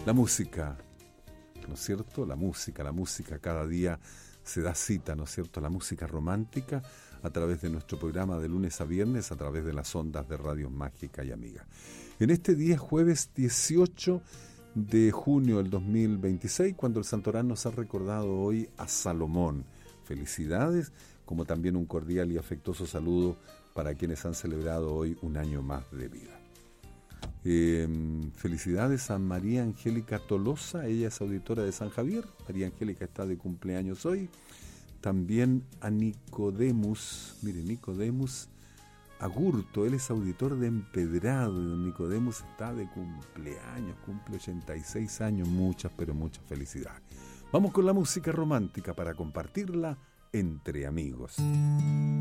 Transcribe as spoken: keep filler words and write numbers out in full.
La música, ¿no es cierto? La música, la música cada día se da cita, ¿no es cierto? La música romántica a través de nuestro programa de lunes a viernes, a través de las ondas de Radio Mágica y Amiga. En este día, jueves dieciocho de junio del dos mil veintiséis, cuando el Santoral nos ha recordado hoy a Salomón. Felicidades, como también un cordial y afectuoso saludo para quienes han celebrado hoy un año más de vida. Eh, felicidades a María Angélica Tolosa, ella es auditora de San Javier. María Angélica está de cumpleaños hoy. También a Nicodemus, mire, Nicodemus Agurto, él es auditor de Empedrado. Nicodemus está de cumpleaños, cumple ochenta y seis años, muchas, pero muchas felicidades. Vamos con la música romántica para compartirla entre amigos.